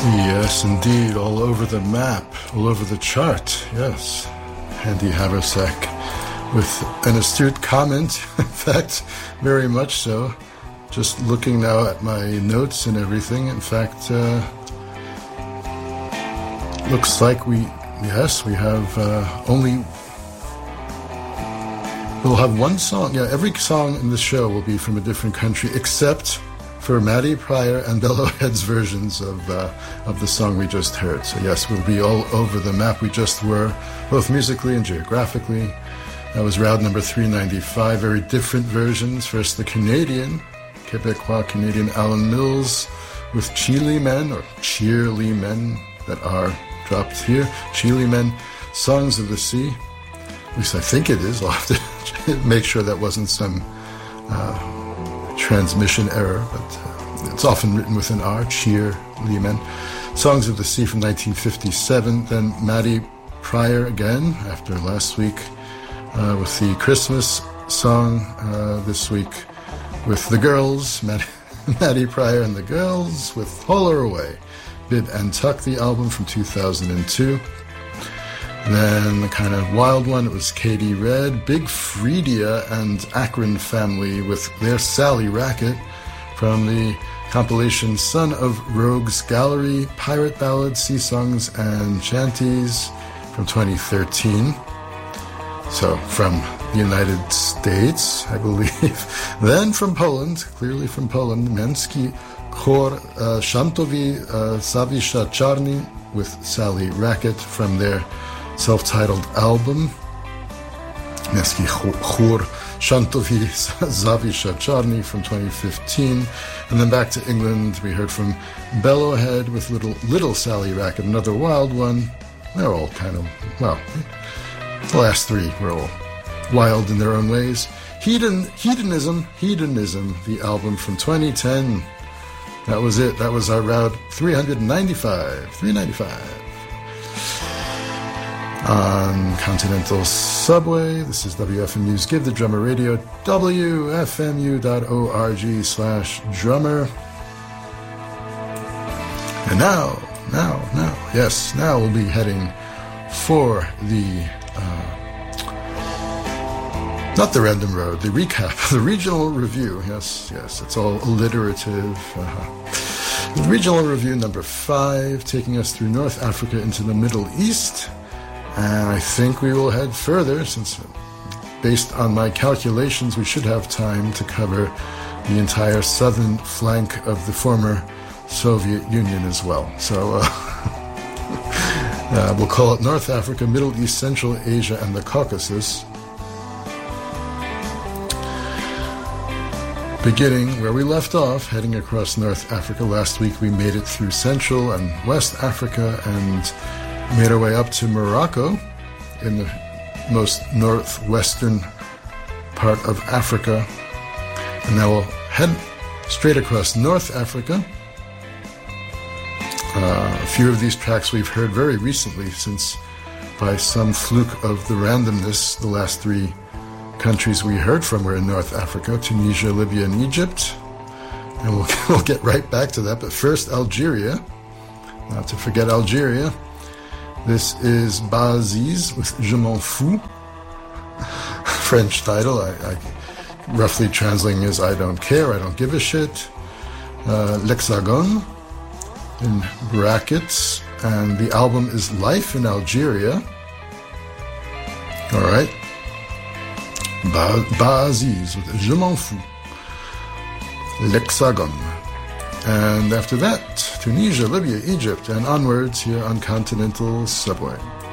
Yes, indeed, all over the map, all over the chart, yes. Andy Haversack with an astute comment, in fact, very much so. Just looking now at my notes and everything, in fact, looks like we have we'll have one song. Yeah, every song in the show will be from a different country, except for Maddie Pryor and Bellowhead's versions of the song we just heard. So yes, we'll be all over the map. We just were, both musically and geographically. That was round number 395. Very different versions. First, the Quebecois Canadian Alan Mills with Chile Men, or Cheerly Men, that are dropped here. Chile Men, Songs of the Sea. At least I think it is. I'll have to make sure that wasn't some transmission error, but it's often written with an R, Cheerly Men. Songs of the Sea from 1957. Then Maddie Pryor again, after last week, with the Christmas song. This week with the Girls, Maddie Pryor and the Girls with Haul Her Away. Bid and Tuck, the album from 2002. Then the kind of wild one, it was Katie Red, Big Freedia and Akron Family with their Sally Racket from the compilation Son of Rogues Gallery, Pirate Ballads, Sea Songs and Chanties from 2013. So from the United States, I believe. Then from Poland, clearly from Poland, Męski Chór Shantowi Zawisza Czarny with Sally Racket from their self-titled album, Męski Chór Shantowi Zawisza Czarny from 2015. And then back to England, we heard from Bellowhead with Little Sally Racket, another wild one. They're all kind of, well, the last three were all wild in their own ways. Hedonism, the album from 2010. That was it. That was our route 395. On Continental Subway, this is WFMU's Give the Drummer Radio, WFMU.org/drummer. And now, we'll be heading for the, not the random road, the recap, the regional review. Yes, it's all alliterative. The regional review number 5, taking us through North Africa into the Middle East. And I think we will head further, since based on my calculations, we should have time to cover the entire southern flank of the former Soviet Union as well. So we'll call it North Africa, Middle East, Central Asia, and the Caucasus. Beginning where we left off, heading across North Africa. Last week we made it through Central and West Africa and made our way up to Morocco in the most northwestern part of Africa. And now we'll head straight across North Africa. A few of these tracks we've heard very recently, since by some fluke of the randomness, the last 3 countries we heard from were in North Africa: Tunisia, Libya, and Egypt. And we'll get right back to that. But first, Algeria. Not to forget Algeria. This is Baaziz with Je m'en fous. French title. I roughly translating is I don't care, I don't give a shit. L'Hexagone in brackets. And the album is Life in Algeria. All right. Baaziz with Je m'en fous. L'Hexagone. And after that, Tunisia, Libya, Egypt, and onwards here on Continental Subway.